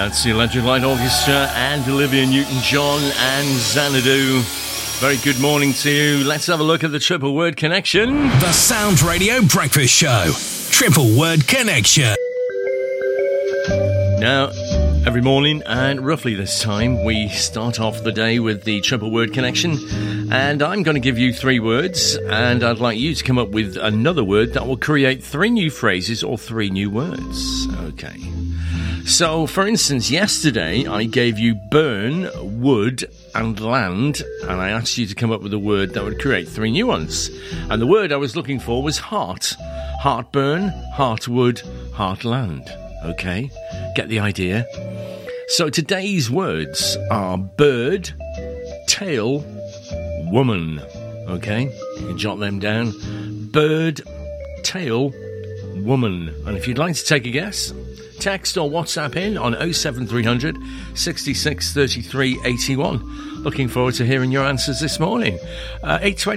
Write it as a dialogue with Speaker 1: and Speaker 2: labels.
Speaker 1: That's the Electric Light Orchestra and Olivia Newton-John and Xanadu. Very good morning to you. Let's have a look at the Triple Word Connection.
Speaker 2: The Sound Radio Breakfast Show. Triple Word Connection.
Speaker 1: Now, every morning and roughly this time, we start off the day with the Triple Word Connection. And I'm going to give you 3 words, and I'd like you to come up with another word that will create 3 new phrases or 3 new words. Okay. So, for instance, yesterday I gave you burn, wood and land, and I asked you to come up with a word that would create 3 new ones. And the word I was looking for was heart. Heartburn, heartwood, heartland. Okay, get the idea? So today's words are bird, tail, woman. Okay, you can jot them down. Bird, tail, woman. And if you'd like to take a guess, text or WhatsApp in on 07300 66 33 81. Looking forward to hearing your answers this morning. 8:20.